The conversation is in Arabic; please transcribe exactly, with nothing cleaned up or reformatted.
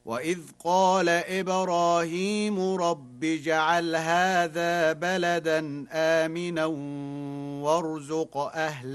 وإذ قال إبراهيم رب اجعل هذا بلدا آمنا وارزق أهله